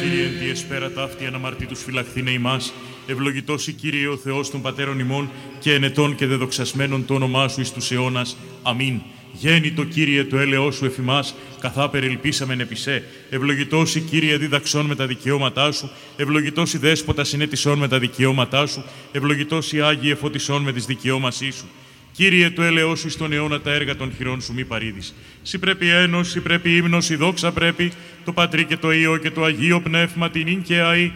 Κύριε, εν τη εσπέρα ταύτη αναμαρτήτους φυλαχθήνε ημάς, ευλογητός η Κύριε ο Θεός των πατέρων ημών και ενετών και δεδοξασμένων το όνομά σου εις τους αιώνας. Αμήν. Γέννητο Κύριε το έλεος σου εφ' ημάς, καθά περιλπίσαμεν επί σε. Ευλογητός η Κύριε δίδαξον με τα δικαιώματά σου, ευλογητός η Δέσποτα συνέτησον με τα δικαιώματά σου, ευλογητός η Άγιε φωτισόν με τις δικαιώμασή σου. Κύριε το έλεος σου εις τον αιώνα τα έργα των χειρών σου μη παρήδεις. Συ πρέπει ένος, συ πρέπει ύμνος, η δόξα πρέπει, το Πατρί και το Υιό και το Αγίο Πνεύμα την ίν και αεί,